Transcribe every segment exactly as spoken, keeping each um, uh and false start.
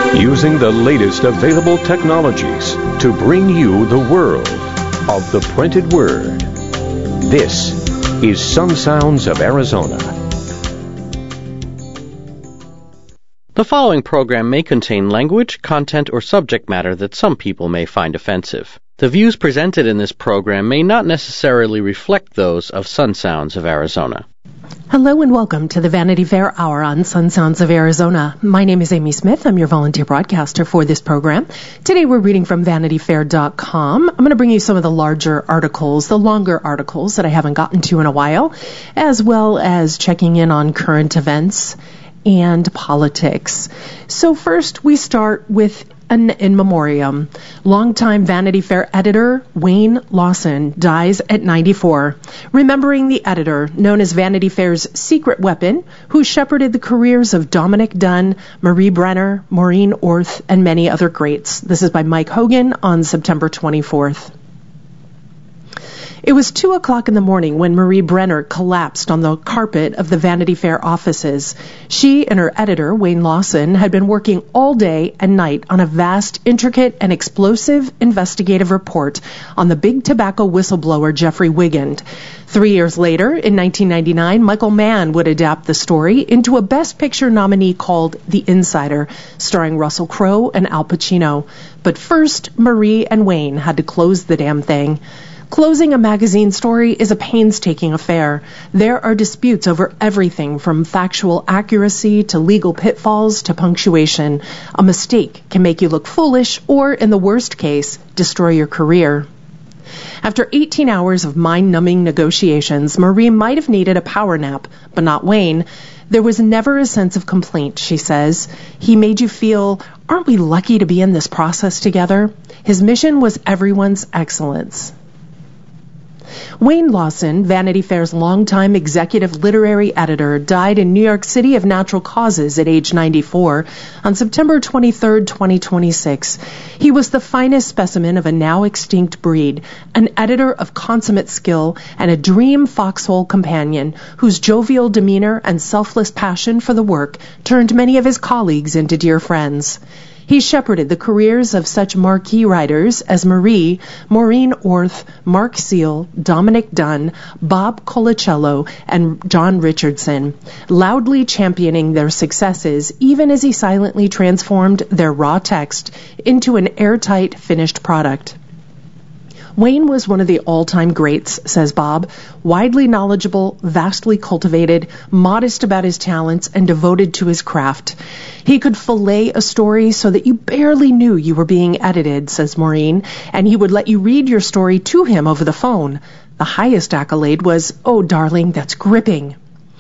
using the latest available technologies to bring you the world of the printed word. This is Sun Sounds of Arizona. The following program may contain language, content, or subject matter that some people may find offensive. The views presented in this program may not necessarily reflect those of Sun Sounds of Arizona. Hello and welcome to the Vanity Fair Hour on Sun Sounds of Arizona. My name is Amy Smith. I'm your volunteer broadcaster for this program. Today we're reading from vanity fair dot com. I'm going to bring you some of the larger articles, the longer articles that I haven't gotten to in a while, as well as checking in on current events and politics. So first we start with an in memoriam. Longtime Vanity Fair editor Wayne Lawson dies at ninety-four, remembering the editor known as Vanity Fair's secret weapon, who shepherded the careers of Dominic Dunn, Marie Brenner, Maureen Orth, and many other greats. This is by Mike Hogan on September twenty-fourth. It was two o'clock in the morning when Marie Brenner collapsed on the carpet of the Vanity Fair offices. She and her editor, Wayne Lawson, had been working all day and night on a vast, intricate, and explosive investigative report on the big tobacco whistleblower Jeffrey Wigand. Three years later, in nineteen ninety-nine, Michael Mann would adapt the story into a Best Picture nominee called The Insider, starring Russell Crowe and Al Pacino. But first, Marie and Wayne had to close the damn thing. Closing a magazine story is a painstaking affair. There are disputes over everything from factual accuracy to legal pitfalls to punctuation. A mistake can make you look foolish or, in the worst case, destroy your career. After eighteen hours of mind-numbing negotiations, Marie might have needed a power nap, but not Wayne. There was never a sense of complaint, she says. He made you feel, aren't we lucky to be in this process together? His mission was everyone's excellence. Wayne Lawson, Vanity Fair's longtime executive literary editor, died in New York City of natural causes at age ninety-four on September twenty-third, twenty twenty-six. He was the finest specimen of a now extinct breed, an editor of consummate skill and a dream foxhole companion whose jovial demeanor and selfless passion for the work turned many of his colleagues into dear friends. He shepherded the careers of such marquee writers as Marie, Maureen Orth, Mark Seal, Dominic Dunn, Bob Colacello, and John Richardson, loudly championing their successes even as he silently transformed their raw text into an airtight finished product. Wayne was one of the all-time greats, says Bob, widely knowledgeable, vastly cultivated, modest about his talents, and devoted to his craft. He could fillet a story so that you barely knew you were being edited, says Maureen, and he would let you read your story to him over the phone. The highest accolade was, "Oh, darling, that's gripping."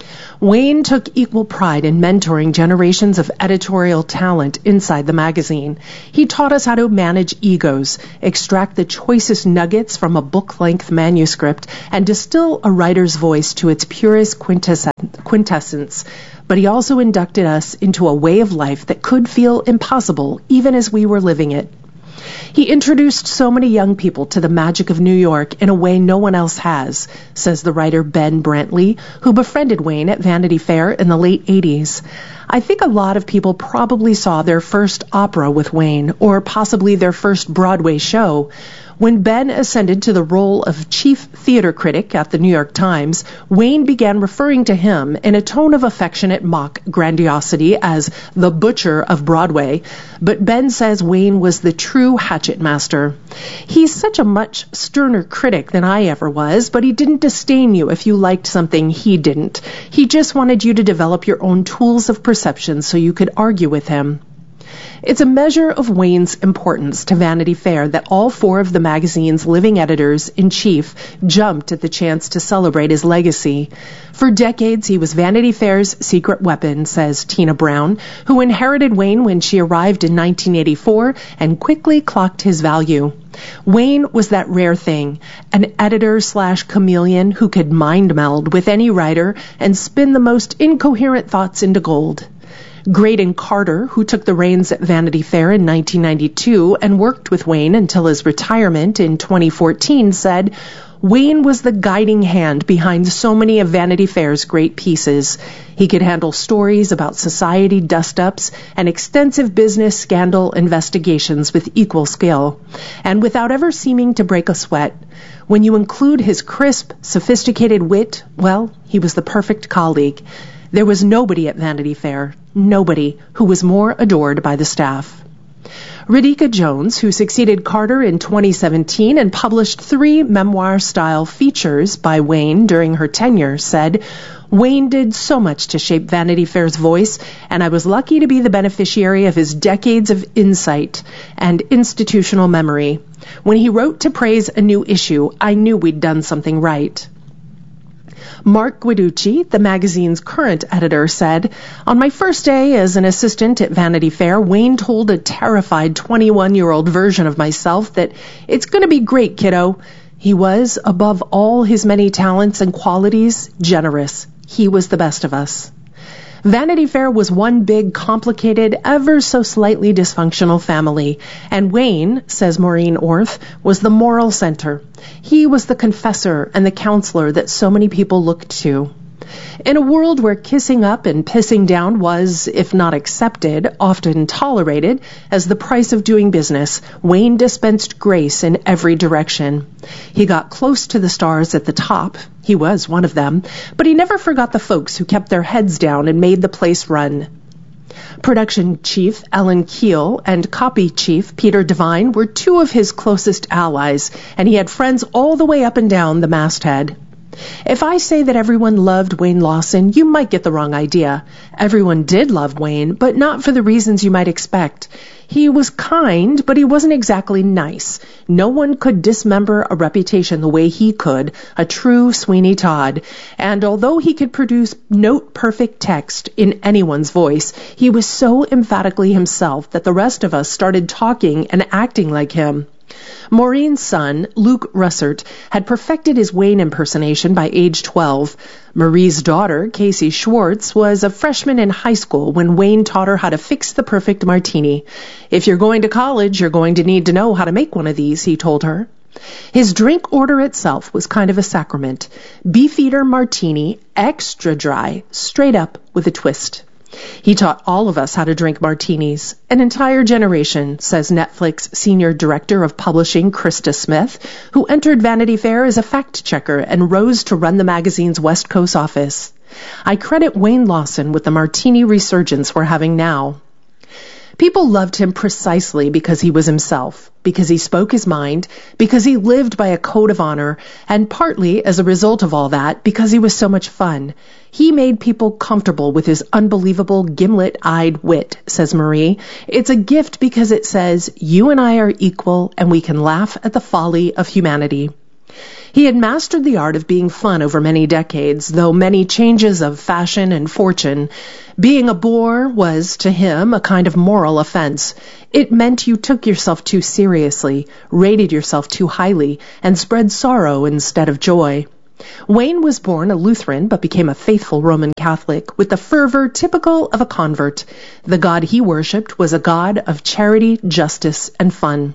Wayne took equal pride in mentoring generations of editorial talent inside the magazine. He taught us how to manage egos, extract the choicest nuggets from a book-length manuscript, and distill a writer's voice to its purest quintessence. But he also inducted us into a way of life that could feel impossible even as we were living it. He introduced so many young people to the magic of New York in a way no one else has, says the writer Ben Brantley, who befriended Wayne at Vanity Fair in the late eighties. I think a lot of people probably saw their first opera with Wayne, or possibly their first Broadway show. When Ben ascended to the role of chief theater critic at the New York Times, Wayne began referring to him in a tone of affectionate mock grandiosity as the butcher of Broadway. But Ben says Wayne was the true hatchet master. He's such a much sterner critic than I ever was, but he didn't disdain you if you liked something he didn't. He just wanted you to develop your own tools of perception so you could argue with him. It's a measure of Wayne's importance to Vanity Fair that all four of the magazine's living editors-in-chief jumped at the chance to celebrate his legacy. For decades, he was Vanity Fair's secret weapon, says Tina Brown, who inherited Wayne when she arrived in nineteen eighty-four and quickly clocked his value. Wayne was that rare thing, an editor-slash-chameleon who could mind meld with any writer and spin the most incoherent thoughts into gold. Graydon Carter, who took the reins at Vanity Fair in nineteen ninety-two and worked with Wayne until his retirement in twenty fourteen, said, Wayne was the guiding hand behind so many of Vanity Fair's great pieces. He could handle stories about society dust-ups and extensive business scandal investigations with equal skill, and without ever seeming to break a sweat. When you include his crisp, sophisticated wit, well, he was the perfect colleague. There was nobody at Vanity Fair, nobody, who was more adored by the staff. Radhika Jones, who succeeded Carter in twenty seventeen and published three memoir-style features by Wayne during her tenure, said, "Wayne did so much to shape Vanity Fair's voice, and I was lucky to be the beneficiary of his decades of insight and institutional memory. When he wrote to praise a new issue, I knew we'd done something right." Mark Guiducci, the magazine's current editor, said, "On my first day as an assistant at Vanity Fair, Wayne told a terrified twenty-one-year-old version of myself that it's going to be great, kiddo." He was, above all his many talents and qualities, generous. He was the best of us. Vanity Fair was one big, complicated, ever so slightly dysfunctional family, and Wayne, says Maureen Orth, was the moral center. He was the confessor and the counselor that so many people looked to. In a world where kissing up and pissing down was, if not accepted, often tolerated as the price of doing business, Wayne dispensed grace in every direction. He got close to the stars at the top. He was one of them, but he never forgot the folks who kept their heads down and made the place run. Production chief Ellen Keel and copy chief Peter Devine were two of his closest allies, and he had friends all the way up and down the masthead. If I say that everyone loved Wayne Lawson, you might get the wrong idea. Everyone did love Wayne, but not for the reasons you might expect. He was kind, but he wasn't exactly nice. No one could dismember a reputation the way he could, a true Sweeney Todd. And although he could produce note-perfect text in anyone's voice, he was so emphatically himself that the rest of us started talking and acting like him. Maureen's son, Luke Russert, had perfected his Wayne impersonation by age twelve. Marie's daughter, Casey Schwartz, was a freshman in high school when Wayne taught her how to fix the perfect martini. "If you're going to college, you're going to need to know how to make one of these," he told her. His drink order itself was kind of a sacrament. Beefeater martini, extra dry, straight up with a twist. He taught all of us how to drink martinis. An entire generation, says Netflix Senior Director of Publishing Krista Smith, who entered Vanity Fair as a fact-checker and rose to run the magazine's West Coast office. I credit Wayne Lawson with the martini resurgence we're having now. People loved him precisely because he was himself, because he spoke his mind, because he lived by a code of honor, and partly as a result of all that, because he was so much fun. He made people comfortable with his unbelievable gimlet-eyed wit, says Marie. It's a gift because it says, you and I are equal and we can laugh at the folly of humanity. He had mastered the art of being fun over many decades, though many changes of fashion and fortune. Being a bore was, to him, a kind of moral offense. It meant you took yourself too seriously, rated yourself too highly, and spread sorrow instead of joy. Wayne was born a Lutheran but became a faithful Roman Catholic with the fervor typical of a convert. The God he worshipped was a God of charity, justice, and fun.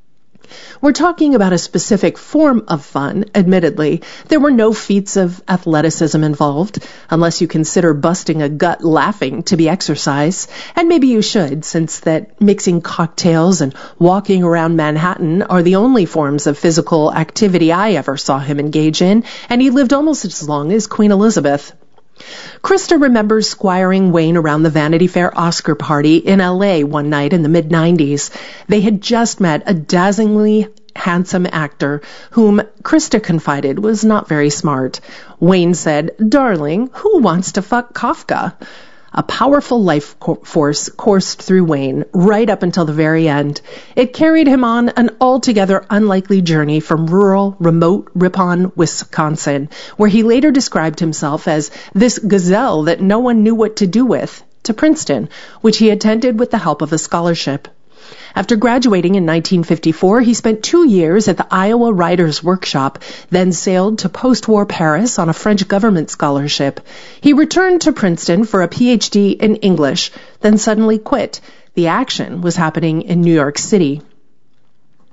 We're talking about a specific form of fun, admittedly. There were no feats of athleticism involved, unless you consider busting a gut laughing to be exercise. And maybe you should, since that mixing cocktails and walking around Manhattan are the only forms of physical activity I ever saw him engage in, and he lived almost as long as Queen Elizabeth. Krista remembers squiring Wayne around the Vanity Fair Oscar party in L A one night in the mid nineties. They had just met a dazzlingly handsome actor whom Krista confided was not very smart. Wayne said, "Darling, who wants to fuck Kafka?" A powerful life force coursed through Wayne right up until the very end. It carried him on an altogether unlikely journey from rural, remote Ripon, Wisconsin, where he later described himself as this gazelle that no one knew what to do with, to Princeton, which he attended with the help of a scholarship. After graduating in nineteen fifty-four, he spent two years at the Iowa Writers' Workshop, then sailed to post-war Paris on a French government scholarship. He returned to Princeton for a P H D in English, then suddenly quit. The action was happening in New York City.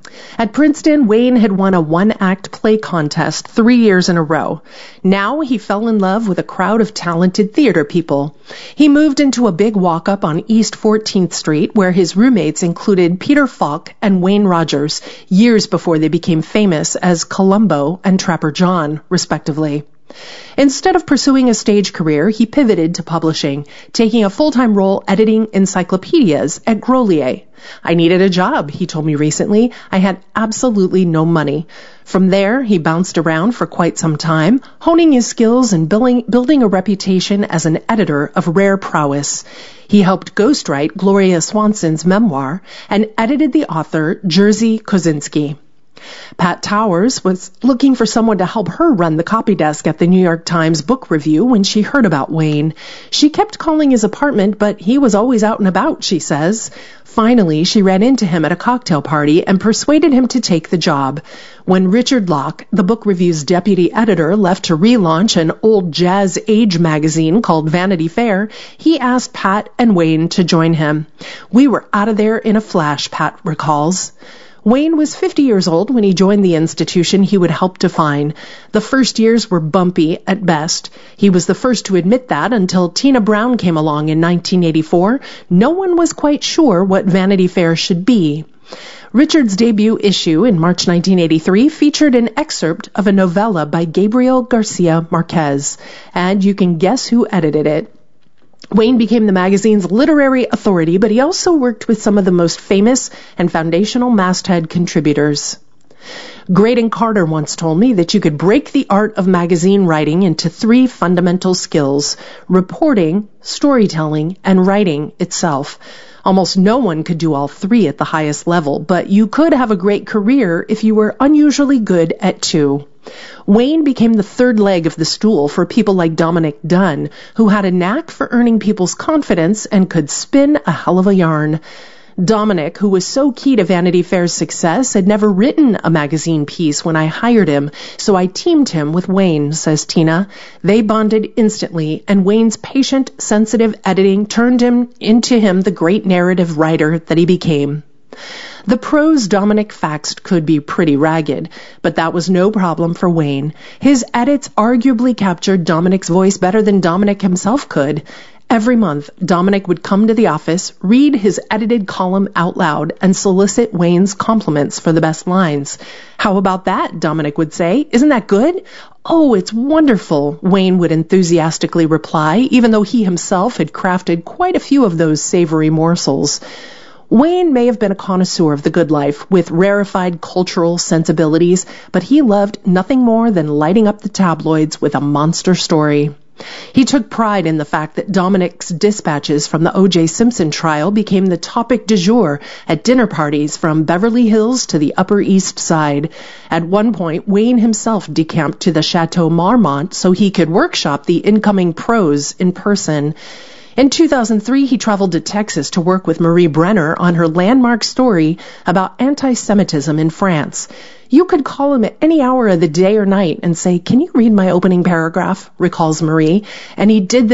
At Princeton, Wayne had won a one-act play contest three years in a row. Now he fell in love with a crowd of talented theater people. He moved into a big walk-up on East fourteenth Street where his roommates included Peter Falk and Wayne Rogers, years before they became famous as Columbo and Trapper John, respectively. Instead of pursuing a stage career, he pivoted to publishing, taking a full-time role editing encyclopedias at Grolier. I needed a job, he told me recently. I had absolutely no money. From there, he bounced around for quite some time, honing his skills and building, building a reputation as an editor of rare prowess. He helped ghostwrite Gloria Swanson's memoir and edited the author Jerzy Kosinski. Pat Towers was looking for someone to help her run the copy desk at the New York Times Book Review when she heard about Wayne. She kept calling his apartment, but he was always out and about, she says. Finally, she ran into him at a cocktail party and persuaded him to take the job. When Richard Locke, the Book Review's deputy editor, left to relaunch an old jazz age magazine called Vanity Fair, he asked Pat and Wayne to join him. We were out of there in a flash, Pat recalls. Wayne was fifty years old when he joined the institution he would help define. The first years were bumpy at best. He was the first to admit that until Tina Brown came along in nineteen eighty-four. No one was quite sure what Vanity Fair should be. Richard's debut issue in March nineteen eighty-three featured an excerpt of a novella by Gabriel Garcia Marquez, and you can guess who edited it. Wayne became the magazine's literary authority, but he also worked with some of the most famous and foundational masthead contributors. Graydon Carter once told me that you could break the art of magazine writing into three fundamental skills: reporting, storytelling, and writing itself. Almost no one could do all three at the highest level, but you could have a great career if you were unusually good at two. Wayne became the third leg of the stool for people like Dominick Dunne, who had a knack for earning people's confidence and could spin a hell of a yarn. Dominick, who was so key to Vanity Fair's success, had never written a magazine piece when I hired him, so I teamed him with Wayne, says Tina. They bonded instantly, and Wayne's patient, sensitive editing turned him into him the great narrative writer that he became. The prose Dominick faxed could be pretty ragged, but that was no problem for Wayne. His edits arguably captured Dominick's voice better than Dominick himself could. Every month, Dominick would come to the office, read his edited column out loud, and solicit Wayne's compliments for the best lines. "How about that?" Dominick would say. "Isn't that good?" "Oh, it's wonderful," Wayne would enthusiastically reply, even though he himself had crafted quite a few of those savory morsels. Wayne may have been a connoisseur of the good life, with rarefied cultural sensibilities, but he loved nothing more than lighting up the tabloids with a monster story. He took pride in the fact that Dominick's dispatches from the O J Simpson trial became the topic du jour at dinner parties from Beverly Hills to the Upper East Side. At one point, Wayne himself decamped to the Chateau Marmont so he could workshop the incoming prose in person. In two thousand three, he traveled to Texas to work with Marie Brenner on her landmark story about anti-Semitism in France. You could call him at any hour of the day or night and say, "Can you read my opening paragraph?" recalls Marie. And he did this